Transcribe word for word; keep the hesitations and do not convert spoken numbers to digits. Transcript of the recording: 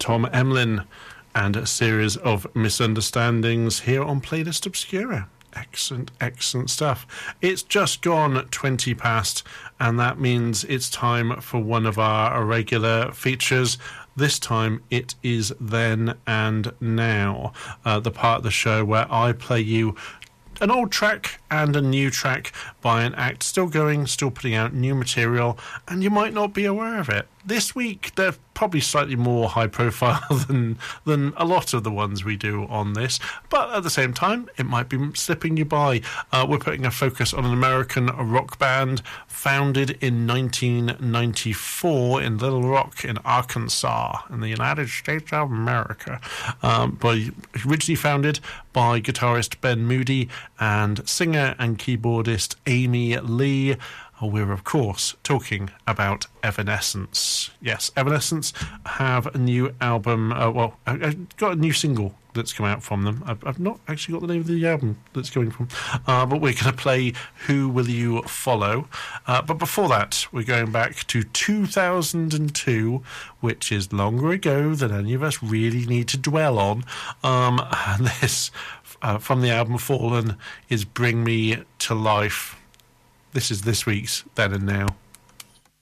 Tom Emlyn and a series of misunderstandings here on Playlist Obscura. Excellent, excellent stuff. It's just gone twenty past, and that means it's time for one of our regular features. This time it is Then and Now, uh, the part of the show where I play you an old track and a new track by an act still going, still putting out new material, and you might not be aware of it. This week, they're probably slightly more high profile than than a lot of the ones we do on this, but at the same time, it might be slipping you by. Uh, we're putting a focus on an American rock band founded in nineteen ninety-four in Little Rock in Arkansas in the United States of America, um, by, originally founded by guitarist Ben Moody and singer and keyboardist Amy Lee. We're, of course, talking about Evanescence. Yes, Evanescence have a new album. Uh, well, I've got a new single that's come out from them. I've, I've not actually got the name of the album that's going from. Uh, but we're going to play Who Will You Follow? Uh, but before that, we're going back to two thousand two, which is longer ago than any of us really need to dwell on. Um, and this, uh, from the album Fallen, is Bring Me to Life. This is this week's Then and Now.